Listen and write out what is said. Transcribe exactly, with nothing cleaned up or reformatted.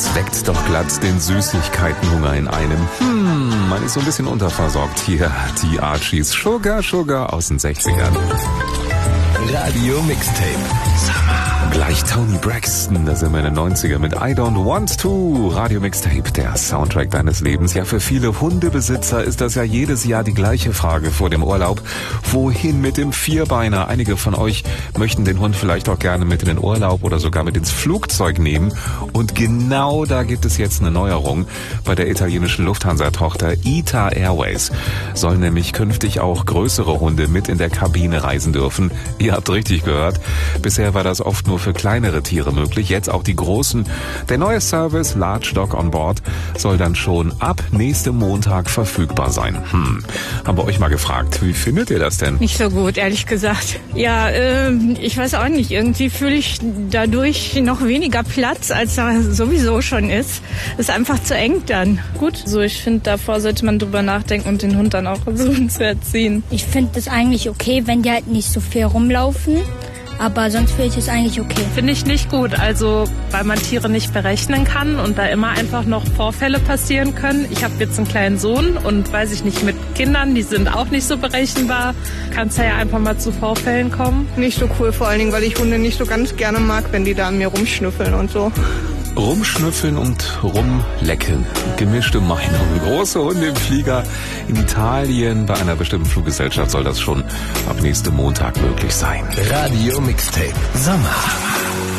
Das weckt doch glatt den Süßigkeitenhunger in einem. Hm, man ist so ein bisschen unterversorgt hier. Die Archies Sugar Sugar aus den sechzigern. Radio Mixtape. Gleich Toni Braxton, da sind wir in den neunzigern mit I Don't Want To. Radio Mixtape, der Soundtrack deines Lebens. Ja, für viele Hundebesitzer ist das ja jedes Jahr die gleiche Frage vor dem Urlaub. Wohin mit dem Vierbeiner? Einige von euch möchten den Hund vielleicht auch gerne mit in den Urlaub oder sogar mit ins Flugzeug nehmen. Und genau da gibt es jetzt eine Neuerung. Bei der italienischen Lufthansa-Tochter I T A Airways sollen nämlich künftig auch größere Hunde mit in der Kabine reisen dürfen. Ihr habt richtig gehört. Bisher war das oft nur für kleinere Tiere möglich, jetzt auch die großen. Der neue Service Large Dog on Board soll dann schon ab nächstem Montag verfügbar sein. Hm, haben wir euch mal gefragt, wie findet ihr das denn? Nicht so gut, ehrlich gesagt. Ja, äh, ich weiß auch nicht, irgendwie fühle ich dadurch noch weniger Platz, als da sowieso schon ist. Ist einfach zu eng dann. Gut, so ich finde, davor sollte man drüber nachdenken und den Hund dann auch versuchen zu erziehen. Ich finde es eigentlich okay, wenn die halt nicht so viel rumlaufen. Aber sonst finde ich es eigentlich okay. Finde ich nicht gut, also weil man Tiere nicht berechnen kann und da immer einfach noch Vorfälle passieren können. Ich habe jetzt einen kleinen Sohn und weiß ich nicht, mit Kindern, die sind auch nicht so berechenbar. Kann es ja einfach mal zu Vorfällen kommen. Nicht so cool, vor allen Dingen, weil ich Hunde nicht so ganz gerne mag, wenn die da an mir rumschnüffeln und so. Rumschnüffeln und rumlecken. Gemischte Meinungen. Große Hunde im Flieger in Italien. Bei einer bestimmten Fluggesellschaft soll das schon ab nächstem Montag möglich sein. Radio Mixtape Sommer.